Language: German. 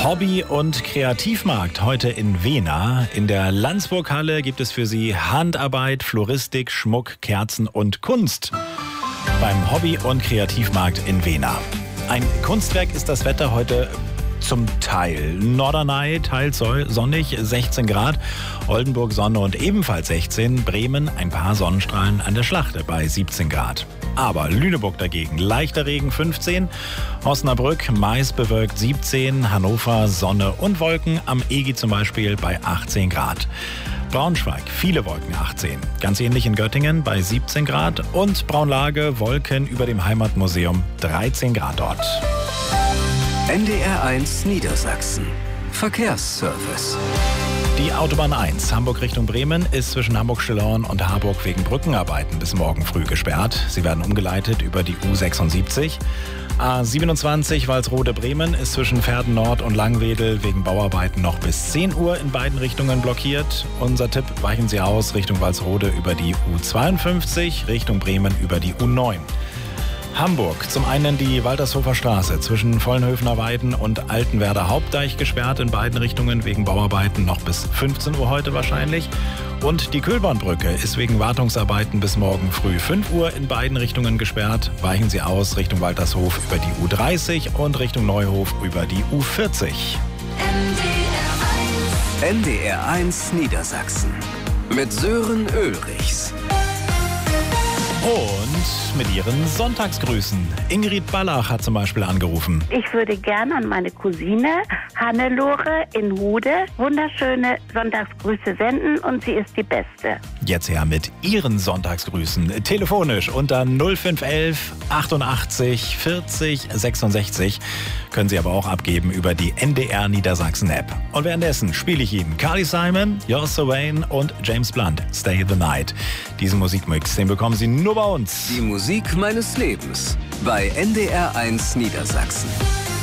Hobby- und Kreativmarkt heute in Wehna. In der Landsburghalle gibt es für Sie Handarbeit, Floristik, Schmuck, Kerzen und Kunst. Beim Hobby- und Kreativmarkt in Wehna. Ein Kunstwerk ist das Wetter heute zum Teil. Norderney, teils sonnig, 16 Grad. Oldenburg Sonne und ebenfalls 16. Bremen ein paar Sonnenstrahlen an der Schlachte bei 17 Grad. Aber Lüneburg dagegen leichter Regen 15. Osnabrück meist bewölkt 17. Hannover Sonne und Wolken. Am EGI zum Beispiel bei 18 Grad. Braunschweig, viele Wolken 18. Ganz ähnlich in Göttingen bei 17 Grad. Und Braunlage, Wolken über dem Heimatmuseum 13 Grad dort. NDR 1 Niedersachsen. Verkehrsservice. Die Autobahn 1 Hamburg Richtung Bremen ist zwischen Hamburg-Stillhorn und Harburg wegen Brückenarbeiten bis morgen früh gesperrt. Sie werden umgeleitet über die U76. A27 Walsrode-Bremen ist zwischen Verden Nord und Langwedel wegen Bauarbeiten noch bis 10 Uhr in beiden Richtungen blockiert. Unser Tipp: weichen Sie aus Richtung Walsrode über die U52, Richtung Bremen über die U9. Hamburg, zum einen die Waltershofer Straße zwischen Vollenhöfener Weiden und Altenwerder Hauptdeich gesperrt in beiden Richtungen wegen Bauarbeiten noch bis 15 Uhr heute wahrscheinlich. Und die Köhlbornbrücke ist wegen Wartungsarbeiten bis morgen früh 5 Uhr in beiden Richtungen gesperrt. Weichen Sie aus Richtung Waltershof über die U30 und Richtung Neuhof über die U40. NDR 1 Niedersachsen mit Sören Ulrichs. Und mit ihren Sonntagsgrüßen. Ingrid Ballach hat zum Beispiel angerufen. Ich würde gerne an meine Cousine Hannelore in Hude wunderschöne Sonntagsgrüße senden und sie ist die Beste. Jetzt her mit ihren Sonntagsgrüßen. Telefonisch unter 0511 88 40 66. Können Sie aber auch abgeben über die NDR Niedersachsen App. Und währenddessen spiele ich Ihnen Carly Simon, Joss Wayne und James Blunt, Stay the Night. Diesen Musikmix, den bekommen Sie nur bei uns. Die Musik meines Lebens bei NDR 1 Niedersachsen.